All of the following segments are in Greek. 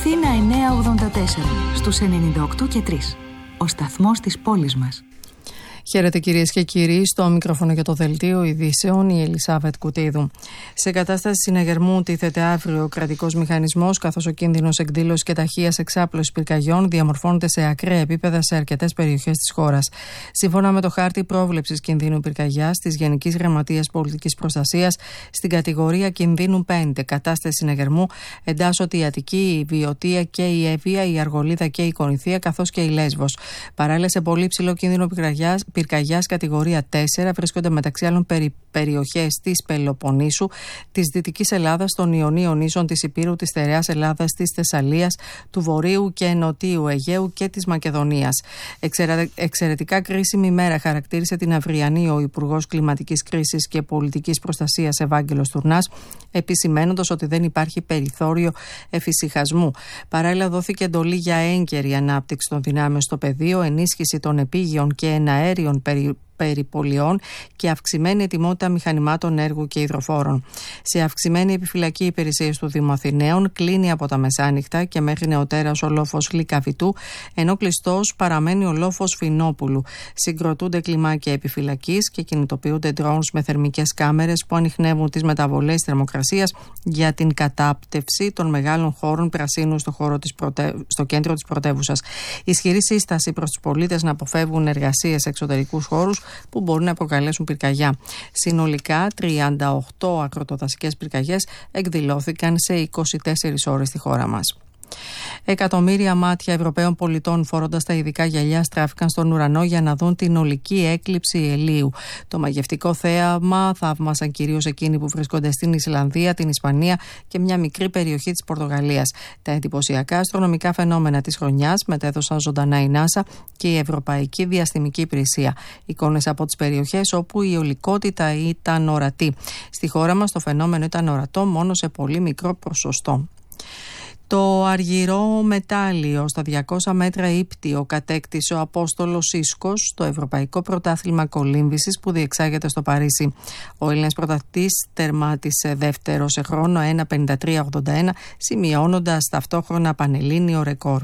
Αθήνα 984, στους 98 και 3. Ο σταθμός της πόλης μας. Χαίρετε κυρίες και κύριοι, στο μικρόφωνο για το δελτίο ειδήσεων η Ελισάβετ Κουτίδου. Σε κατάσταση συναγερμού τίθεται αύριο ο κρατικός μηχανισμός, καθώς ο κίνδυνος εκδήλωσης και ταχείας εξάπλωσης πυρκαγιών διαμορφώνεται σε ακραία επίπεδα σε αρκετές περιοχές της χώρας. Σύμφωνα με το χάρτη πρόβλεψης κινδύνου πυρκαγιάς της Γενικής Γραμματείας Πολιτικής Προστασίας, στην κατηγορία κινδύνου 5, κατάσταση συναγερμού, εντάσσονται η Αττική, η Βιωτία και η Εύβοια, η Αργολίδα και η Κορινθία, καθώς και η Λέσβος. Παράλληλα, σε πολύ ψηλό κίνδυνο πυρκαγιάς κατηγορία 4 βρίσκονται μεταξύ άλλων περιοχές της Πελοποννήσου, της Δυτικής Ελλάδας, των Ιωνίων νήσων, της Ηπείρου, της Στερεάς Ελλάδας, της Θεσσαλίας, του Βορείου και Νοτίου Αιγαίου και της Μακεδονίας. Εξαιρετικά κρίσιμη μέρα χαρακτήρισε την αυριανή ο Υπουργός Κλιματικής Κρίσης και Πολιτικής Προστασίας Ευάγγελος Τουρνάς, επισημαίνοντας ότι δεν υπάρχει περιθώριο εφησυχασμού. Παράλληλα, δόθηκε εντολή για έγκαιρη ανάπτυξη των δυνάμεων στο πεδίο, ενίσχυση των επίγειων και εναέριων περιπολιών και αυξημένη ετοιμότητα μηχανημάτων έργου και υδροφόρων. Σε αυξημένη επιφυλακή υπηρεσίες του Δήμου Αθηναίων, κλείνει από τα μεσάνυχτα και μέχρι νεοτέρας ο λόφος Λυκαβητού, ενώ κλειστός παραμένει ο λόφος Φινόπουλου. Συγκροτούνται κλιμάκια επιφυλακής και κινητοποιούνται drones με θερμικές κάμερες που ανιχνεύουν τις μεταβολές θερμοκρασίας για την κατάπτευση των μεγάλων χώρων πρασίνου στο κέντρο της πρωτεύουσας. Ισχυρή σύσταση προς τους πολίτες να αποφεύγουν εργασίες σε εξωτερικούς χώρους που μπορούν να προκαλέσουν πυρκαγιά. Συνολικά 38 αγροτοδασικές πυρκαγιές εκδηλώθηκαν σε 24 ώρες στη χώρα μας. Εκατομμύρια μάτια Ευρωπαίων πολιτών φορώντας τα ειδικά γυαλιά στράφηκαν στον ουρανό για να δουν την ολική έκλειψη ηλίου. Το μαγευτικό θέαμα θαύμασαν κυρίως εκείνοι που βρίσκονται στην Ισλανδία, την Ισπανία και μια μικρή περιοχή της Πορτογαλίας. Τα εντυπωσιακά αστρονομικά φαινόμενα της χρονιάς μετέδωσαν ζωντανά η NASA και η Ευρωπαϊκή Διαστημική Υπηρεσία. Εικόνες από τις περιοχές όπου η ολικότητα ήταν ορατή. Στη χώρα μας το φαινόμενο ήταν ορατό μόνο σε πολύ μικρό ποσοστό. Το αργυρό μετάλλιο στα 200 μέτρα ύπτιο κατέκτησε ο Απόστολος Ίσκος στο Ευρωπαϊκό Πρωτάθλημα Κολύμβησης που διεξάγεται στο Παρίσι. Ο Έλληνας πρωταθλητής τερμάτισε δεύτερο σε χρόνο 1.53.81, σημειώνοντας ταυτόχρονα πανελλήνιο ρεκόρ.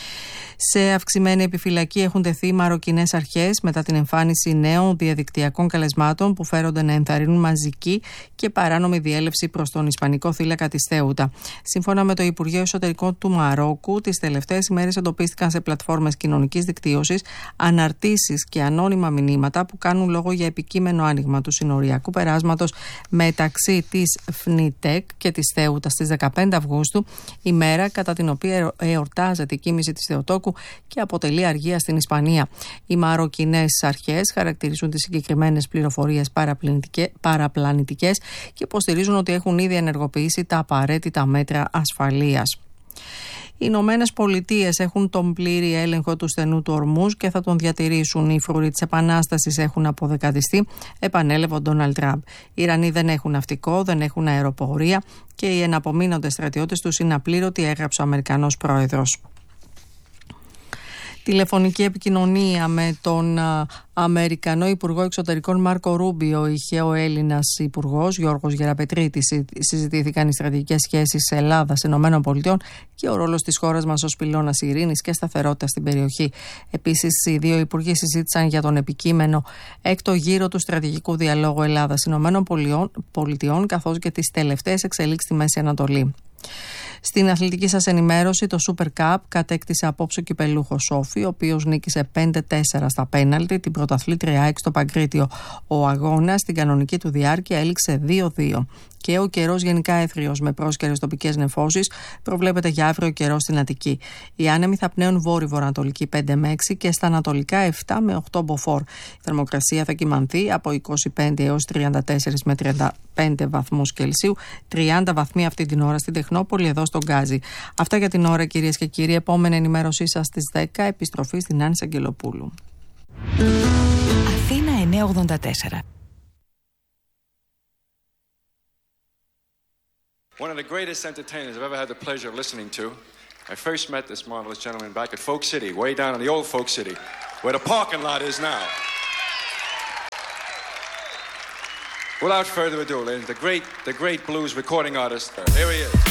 Σε αυξημένη επιφυλακή έχουν τεθεί μαροκινές αρχές μετά την εμφάνιση νέων διαδικτυακών καλεσμάτων που φέρονται να ενθαρρύνουν μαζική και παράνομη διέλευση προς τον Ισπανικό θύλακα της Θέουτα. Σύμφωνα με το Υπουργείο Εσωτερικών του Μαρόκου, τις τελευταίες ημέρες εντοπίστηκαν σε πλατφόρμες κοινωνικής δικτύωσης αναρτήσεις και ανώνυμα μηνύματα που κάνουν λόγο για επικείμενο άνοιγμα του συνοριακού περάσματος μεταξύ της ΦΝΙΤΕΚ και της Θέουτα στις 15 Αυγούστου, ημέρα κατά την οποία εορτάζεται η κοίμηση της Θεοτόκου και αποτελεί αργία στην Ισπανία. Οι μαροκινές αρχές χαρακτηρίζουν τις συγκεκριμένες πληροφορίες παραπλανητικές και υποστηρίζουν ότι έχουν ήδη ενεργοποιήσει τα απαραίτητα μέτρα ασφαλείας. Οι Ηνωμένες Πολιτείες έχουν τον πλήρη έλεγχο του στενού του Ορμούζ και θα τον διατηρήσουν. Οι φρουροί της Επανάστασης έχουν αποδεκατιστεί, επανέλευε ο Ντόναλντ Τραμπ. Οι Ιρανοί δεν έχουν ναυτικό, δεν έχουν αεροπορία και οι εναπομείνοντες στρατιώτες τους είναι απλήρωτοι, έγραψε ο Αμερικανός πρόεδρος. Τηλεφωνική επικοινωνία με τον Αμερικανό Υπουργό Εξωτερικών Μάρκο Ρούμπιο είχε ο Έλληνας Υπουργός Γιώργος Γεραπετρίτης. Συζητήθηκαν οι στρατηγικές σχέσεις Ελλάδας-ΗΠΑ και ο ρόλος της χώρας μας ως πυλώνας ειρήνης και σταθερότητας στην περιοχή. Επίσης, οι δύο υπουργοί συζήτησαν για τον επικείμενο έκτο γύρο του στρατηγικού διαλόγου Ελλάδα-ΗΠΑ καθώς και τις τελευταίες εξελίξεις στη Μέση Ανατολή. Στην αθλητική σας ενημέρωση, το Super Cup κατέκτησε απόψε ο κυπελούχος Σόφι, ο οποίος νίκησε 5-4 στα πέναλτι την πρωταθλήτρια ΑΕΚ στο Παγκρίτιο. Ο αγώνας στην κανονική του διάρκεια έληξε 2-2. Και ο καιρός γενικά έθριος με πρόσκαιρες τοπικές νεφώσεις προβλέπεται για αύριο καιρό στην Αττική. Οι άνεμοι θα πνέουν βόρειο-βορειοανατολική 5 με 6 και στα ανατολικά 7 με 8 μποφόρ. Η θερμοκρασία θα κυμανθεί από 25 έως 34 με 35 βαθμούς Κελσίου, 30 βαθμοί αυτή την ώρα στην Τεχνόπολη, εδώ στον Γκάζι. Αυτά για την ώρα, κυρίες και κύριοι. Επόμενη ενημέρωσή σας στις 10, επιστροφή στην Άννη Αγγελοπούλου. Αθήνα 984. One of the greatest entertainers I've ever had the pleasure of listening to. I first met this marvelous gentleman back at Folk City, way down in the old Folk City, where the parking lot is now. Without further ado, ladies, the great blues recording artist, here he is.